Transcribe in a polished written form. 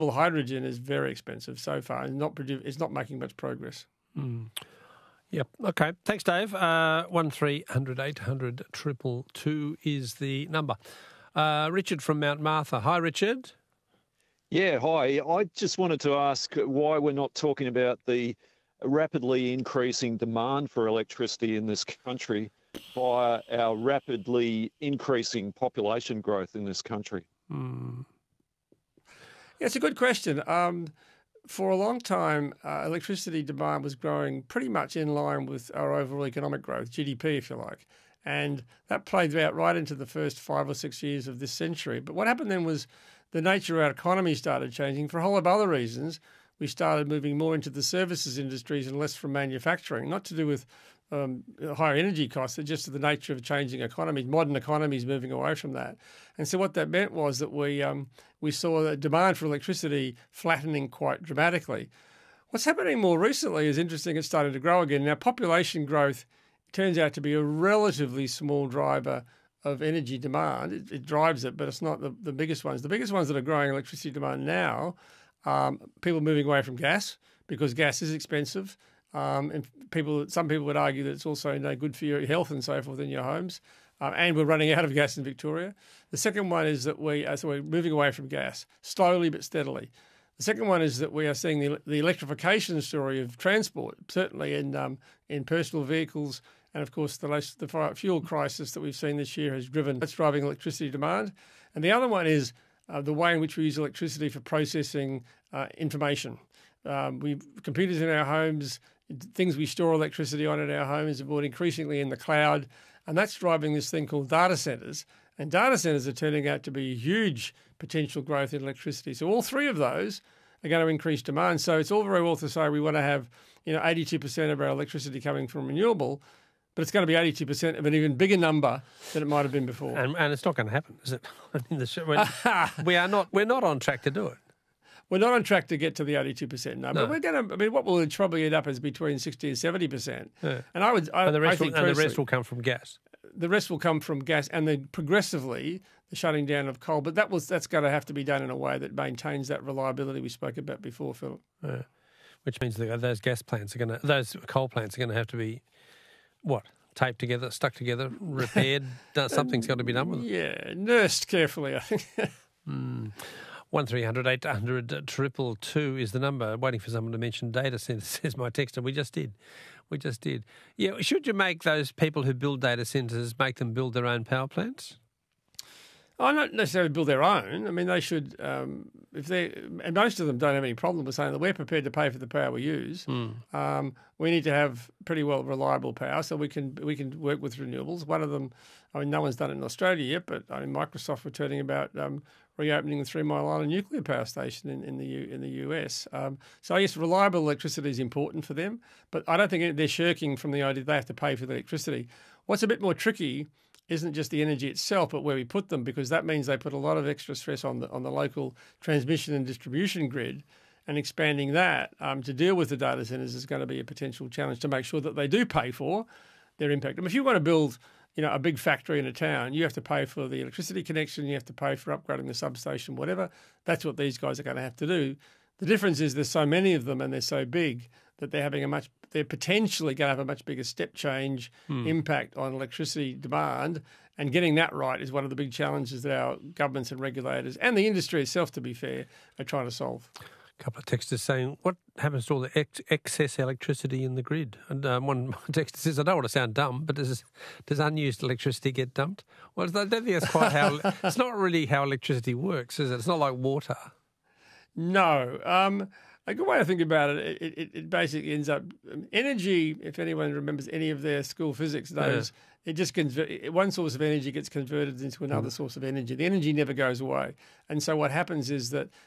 hydrogen is very expensive so far and it's not making much progress. Yep. Okay. Thanks, Dave. 1300 800 222 is the number. Richard from Mount Martha. Hi, Richard. Yeah, hi. I just wanted to ask why we're not talking about the rapidly increasing demand for electricity in this country via our rapidly increasing population growth in this country. Yeah, it's a good question. For a long time, electricity demand was growing pretty much in line with our overall economic growth, GDP, if you like. And that played out right into the first 5 or 6 years of this century. But what happened then was the nature of our economy started changing for a whole lot of other reasons. We started moving more into the services industries and less from manufacturing, not to do with higher energy costs, but just to the nature of changing economies, modern economies moving away from that. And so what that meant was that we saw the demand for electricity flattening quite dramatically. What's happening more recently is interesting. It's starting to grow again. Now, population growth turns out to be a relatively small driver of energy demand. It drives it, but it's not the biggest ones. The biggest ones that are growing electricity demand now are people moving away from gas because gas is expensive. And some people would argue that it's also no good for your health and so forth in your homes. And we're running out of gas in Victoria. The second one is that we're moving away from gas, slowly but steadily. The second one is that we are seeing the electrification story of transport, certainly in personal vehicles. And of course, the fuel crisis that we've seen this year that's driving electricity demand. And the other one is the way in which we use electricity for processing information. We've computers in our homes, things we store electricity on in our homes are bought increasingly in the cloud, and that's driving this thing called data centres. And data centres are turning out to be huge potential growth in electricity. So all three of those are going to increase demand. So it's all very well to say we want to have 82% of our electricity coming from renewable, but it's going to be 82% of an even bigger number than it might have been before. And it's not going to happen, is it? We're not on track to do it. We're not on track to get to the 82%, no. But we're going to. I mean, what will probably end up is between 60 and 70%. Yeah. And the rest will come from gas. The rest will come from gas, and then progressively the shutting down of coal. But that's going to have to be done in a way that maintains that reliability we spoke about before, Philip. Yeah. Which means that those coal plants are going to have to be taped together, stuck together, repaired. Something's got to be done with them. Yeah, nursed carefully, I think. 1300 800 222 is the number. Waiting for someone to mention data centres, says my texter. We just did. Yeah, should you make those people who build data centres, make them build their own power plants? Not necessarily build their own. I mean, they should, and most of them don't have any problem with saying that we're prepared to pay for the power we use. We need to have pretty well reliable power so we can work with renewables. One of them, I mean, no one's done it in Australia yet, but Microsoft were turning about reopening the 3 Mile Island nuclear power station in the US. So I guess reliable electricity is important for them, but I don't think they're shirking from the idea they have to pay for the electricity. What's a bit more tricky isn't just the energy itself, but where we put them, because that means they put a lot of extra stress on the local transmission and distribution grid, and expanding that to deal with the data centres is going to be a potential challenge to make sure that they do pay for their impact. I mean, if you want to build a big factory in a town, you have to pay for the electricity connection, you have to pay for upgrading the substation, whatever. That's what these guys are going to have to do. The difference is there's so many of them and they're so big that they're potentially going to have a much bigger step change impact on electricity demand, and getting that right is one of the big challenges that our governments and regulators and the industry itself, to be fair, are trying to solve. A couple of texters saying, what happens to all the excess electricity in the grid? And one texter says, I don't want to sound dumb, but does unused electricity get dumped? Well, I don't think that's quite how... It's not really how electricity works, is it? It's not like water. No. A good way to think about it, it basically ends up... Energy, if anyone remembers any of their school physics knows, it just one source of energy gets converted into another source of energy. The energy never goes away. And so what happens is that